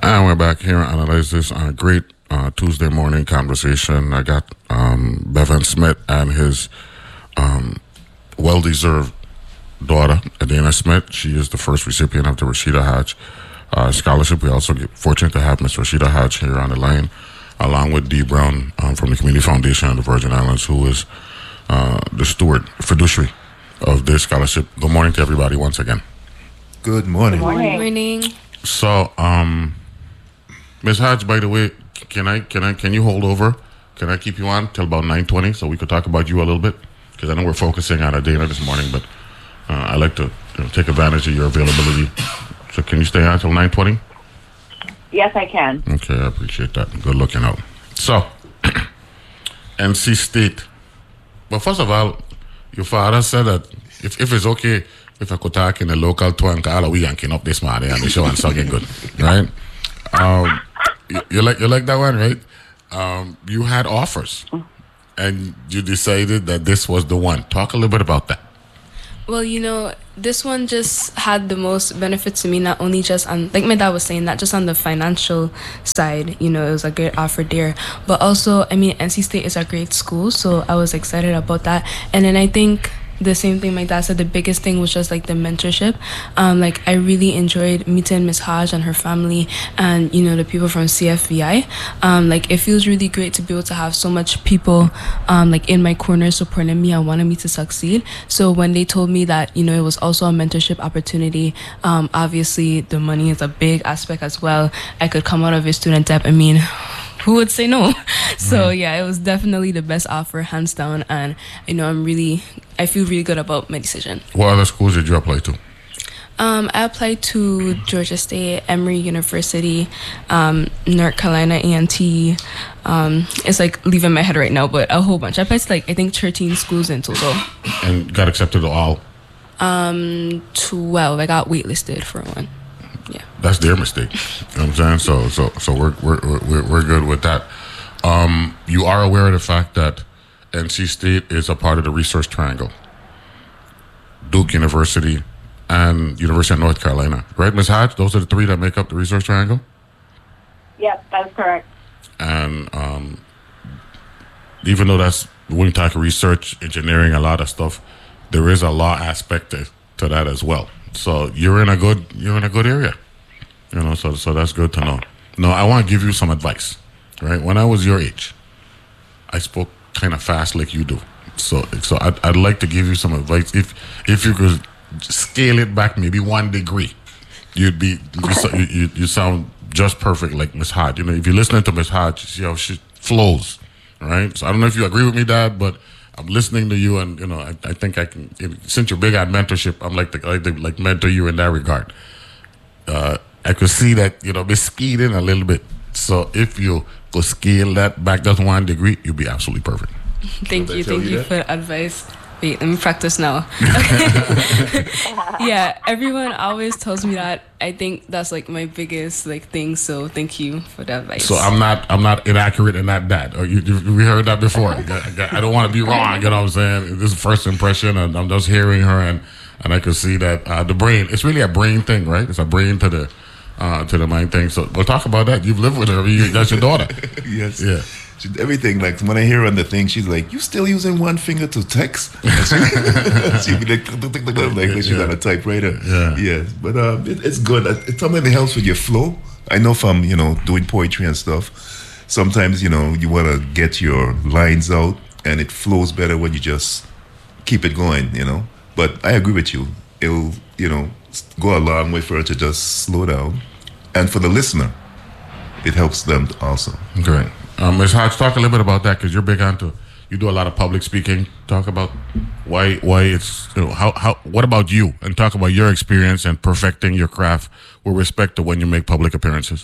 And we're back here to analyze this great Tuesday morning conversation. I got Bevan Smith and his well-deserved daughter, Adana Smith. She is the first recipient of the Rashida Hatch scholarship. We also get fortunate to have Miss Rashida Hatch here on the line, along with Dee Brown from the Community Foundation of the Virgin Islands, who is the steward, fiduciary of this scholarship. Good morning to everybody once again. Good morning. Good Morning. So, Ms. Hatch, by the way, can you hold over? Can I keep you on till about 9:20 so we could talk about you a little bit? Because I know we're focusing on Adana this morning, but I like to take advantage of your availability. So can you stay on till 9:20? Yes, I can. Okay, I appreciate that. Good looking out. So, NC State. But first of all, your father said that if it's okay if I could talk in the local twang, all we yanking up this morning and the show and something good, right? You like that one, right? You had offers, and you decided that this was the one. Talk a little bit about that. Well, this one just had the most benefits to me, not only just on, like my dad was saying, not just on the financial side, it was a great offer there, but also, NC State is a great school, so I was excited about that. And then I think the same thing my dad said, the biggest thing was just like the mentorship. I really enjoyed meeting Miss Hodge and her family and the people from CFVI. It feels really great to be able to have so much people in my corner supporting me and wanting me to succeed. So when they told me that it was also a mentorship opportunity, obviously the money is a big aspect as well. I could come out of a student debt. Who would say no? So yeah, it was definitely the best offer, hands down, and I feel really good about my decision. What other schools did you apply to? I applied to Georgia State, Emory University, North Carolina A&T. It's leaving my head right now, but a whole bunch. I applied to I think 13 schools in total. And got accepted to all? 12. I got waitlisted for one. Yeah, that's their mistake. You know what I'm saying? So we're good with that. You are aware of the fact that NC State is a part of the Research Triangle, Duke University, and University of North Carolina, right, Ms. Hodge? Those are the three that make up the Research Triangle. Yes, that's correct. And even though that's when you talk research, engineering, a lot of stuff, there is a law aspect to that as well. So you're in a good area, so that's good to know. No, I want to give you some advice, right? When I was your age, I spoke kind of fast like you do. So I'd like to give you some advice. If you could scale it back maybe 1 degree, you sound just perfect like Miss Hodge. If you're listening to Miss Hodge, you see how she flows, right? So I don't know if you agree with me, Dad, but I'm listening to you, and I think I can. Since you're big on mentorship, I'm like to mentor you in that regard. I could see that be speeding a little bit. So if you could scale that back just 1 degree, you'll be absolutely perfect. Thank you for the advice. Wait, let me practice now. Yeah, everyone always tells me that. I think that's my biggest thing. So thank you for the advice. So I'm not inaccurate in that. Or we heard that before. I don't want to be wrong. You know what I'm saying? This is first impression, and I'm just hearing her, and I can see that the brain. It's really a brain thing, right? It's a brain to the mind thing. So we'll talk about that. You've lived with her. That's your daughter. Yes. Yeah. Everything, when I hear her on the thing, she's like, "You still using one finger to text?" She be like she's on a typewriter. Yeah. Yes, but it's good. It's something that helps with your flow. I know from doing poetry and stuff. Sometimes you want to get your lines out, and it flows better when you just keep it going. But I agree with you. It'll go a long way for her to just slow down, and for the listener, it helps them also. Great. Ms. Hodge, talk a little bit about that, because you're big onto. You do a lot of public speaking. Talk about why it's how. What about you? And talk about your experience and perfecting your craft with respect to when you make public appearances.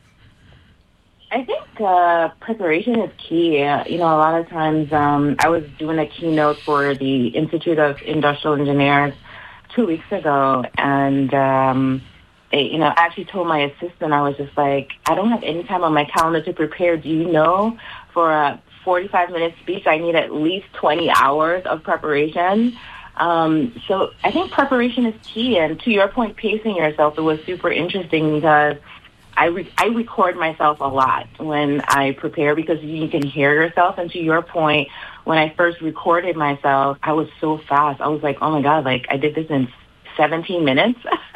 I think preparation is key. A lot of times I was doing a keynote for the Institute of Industrial Engineers 2 weeks ago, and I actually told my assistant, I was just like, I don't have any time on my calendar to prepare. Do you know, for a 45-minute speech, I need at least 20 hours of preparation. So I think preparation is key. And to your point, pacing yourself, it was super interesting because I record myself a lot when I prepare because you can hear yourself. And to your point, when I first recorded myself, I was so fast. I was like, oh my God, like I did this in 17 minutes.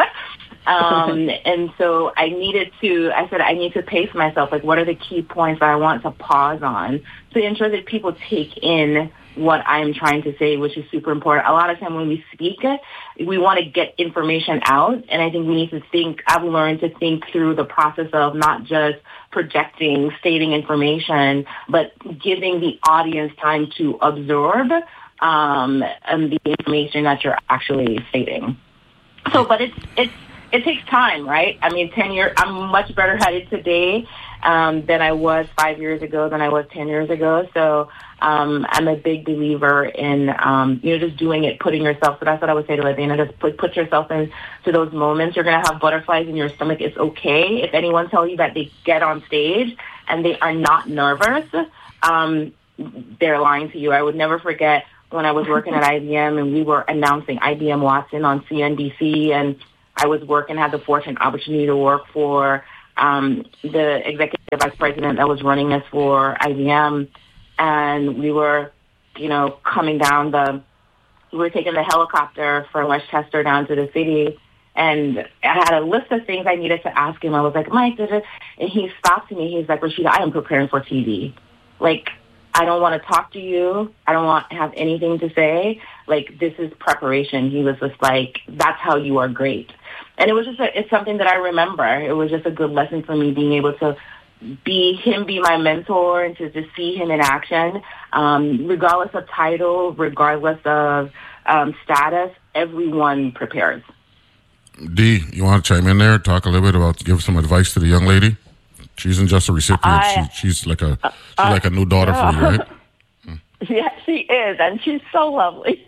And so I said, I need to pace myself. Like, what are the key points that I want to pause on to ensure that people take in what I'm trying to say, which is super important. A lot of time when we speak, we want to get information out. And I think we need to I've learned to think through the process of not just projecting, stating information, but giving the audience time to absorb and the information that you're actually stating. So, but it takes time, right? I mean, 10 years, I'm much better at it today than I was 5 years ago, than I was 10 years ago. So I'm a big believer in, just doing it, putting yourself. So that's what I would say to Ladena, just put yourself into those moments. You're going to have butterflies in your stomach. It's okay. If anyone tells you that they get on stage and they are not nervous, they're lying to you. I would never forget when I was working at IBM and we were announcing IBM Watson on CNBC, and I was had the fortunate opportunity to work for the executive vice president that was running us for IBM. And we were, coming down we were taking the helicopter from Westchester down to the city. And I had a list of things I needed to ask him. I was like, Mike, and he stopped me. He's like, Rashida, I am preparing for TV. Like, I don't want to talk to you. I don't want to have anything to say. Like, this is preparation. He was just like, that's how you are great. And it was it's something that I remember. It was just a good lesson for me, being able to be my mentor and to just see him in action, regardless of title, regardless of status, everyone prepares. Dee, you want to chime in there, talk a little bit about, give some advice to the young lady? She isn't just a recipient. She's like a new daughter for you, right? Yeah, she is, and she's so lovely.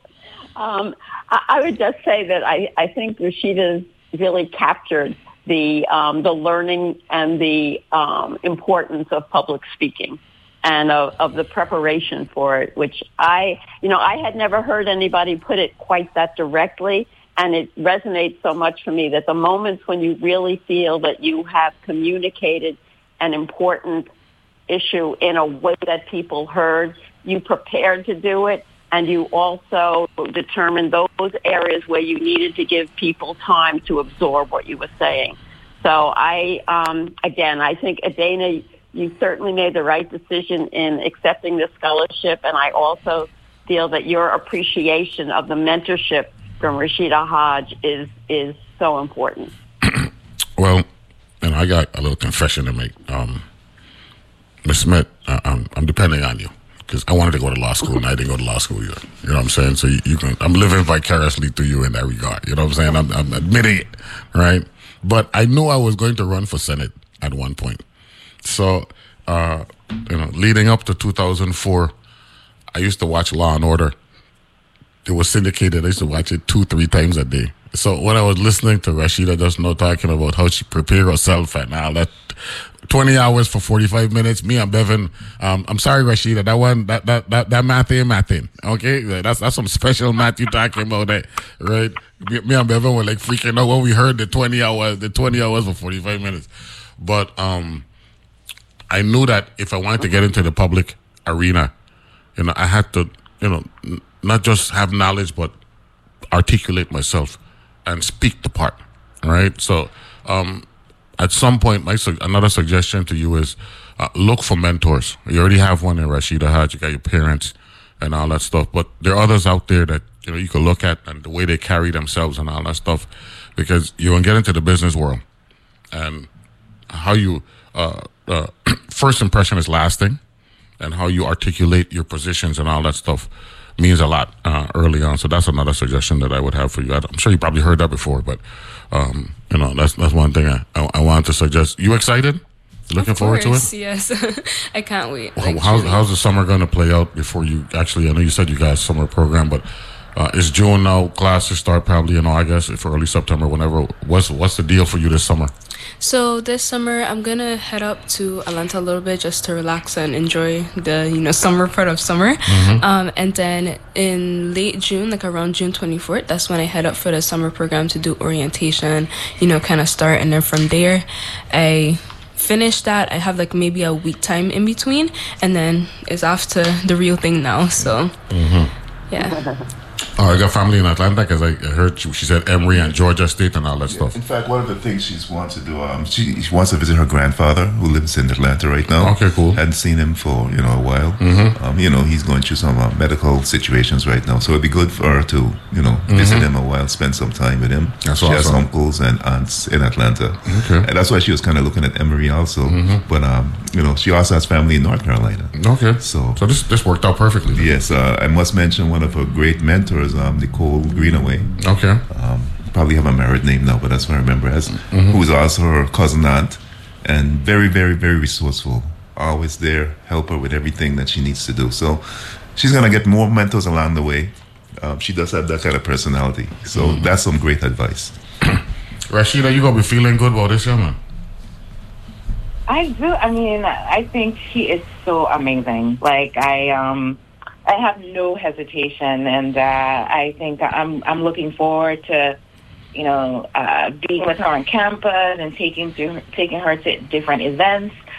I would just say that I think Rashida's really captured the learning and the importance of public speaking and of the preparation for it, which I had never heard anybody put it quite that directly. And it resonates so much for me that the moments when you really feel that you have communicated an important issue in a way that people heard, you prepared to do it, and you also determined those areas where you needed to give people time to absorb what you were saying. So I think, Adena, you certainly made the right decision in accepting this scholarship, and I also feel that your appreciation of the mentorship from Rashida Hodge is so important. Well, I got a little confession to make. Ms. Smith, I'm depending on you because I wanted to go to law school and I didn't go to law school yet. You know what I'm saying? So I'm living vicariously through you in that regard. You know what I'm saying? I'm admitting it, right? But I knew I was going to run for Senate at one point. So, leading up to 2004, I used to watch Law and Order. It was syndicated. I used to watch it 2-3 times a day. So when I was listening to Rashida just now talking about how she prepared herself and all that, 20 hours for 45 minutes, me and Bevan, I'm sorry, Rashida, that math ain't mathin', okay? That's some special math you talking about, that, right? Me and Bevan were like freaking out when we heard the 20 hours for 45 minutes. But I knew that if I wanted to get into the public arena, I had to, not just have knowledge, but articulate myself and speak the part, right? So at some point, another suggestion to you is look for mentors. You already have one in Rashida Hodge. You got your parents and all that stuff. But there are others out there that you can look at and the way they carry themselves and all that stuff, because you're going to get into the business world. And how you first impression is lasting, and how you articulate your positions and all that stuff means a lot early on. So that's another suggestion that I would have for you. I'm sure you probably heard that before, but that's one thing I wanted to suggest. You excited? Looking forward to it? Yes. I can't wait. How's the summer going to play out before you actually? I know you said you guys summer program, but It's June now. Classes start probably in August, if early September, whenever. What's the deal for you this summer? So this summer, I'm gonna head up to Atlanta a little bit just to relax and enjoy the summer part of summer. And then in late June, like around June 24th, that's when I head up for the summer program to do orientation. Kind of start, and then from there, I finish that. I have like maybe a week time in between, and then it's off to the real thing now. So yeah. Oh, I got family in Atlanta because I heard she said Emory and Georgia State and all that stuff. In fact, one of the things she wants to do, she wants to visit her grandfather who lives in Atlanta right now. Okay, cool. Hadn't seen him for a while. He's going through some medical situations right now, so it'd be good for her to visit him a while, spend some time with him. That's she has awesome. uncles and aunts in Atlanta, Okay. and that's why she was kind of looking at Emory also. But she also has family in North Carolina. Okay. So this worked out perfectly. yes, I must mention one of her great mentors, Nicole Greenaway. Okay. Probably have a married name now, but that's what I remember as. Who is also her cousin aunt, and very, very, very resourceful. Always there, help her with everything that she needs to do. So she's gonna get more mentors along the way. She does have that kind of personality. So that's some great advice. Rashida, you gonna be feeling good about this, man? I do. I mean, I think she is so amazing. Like I have no hesitation, and I think I'm looking forward to, being with her on campus and taking her to different events.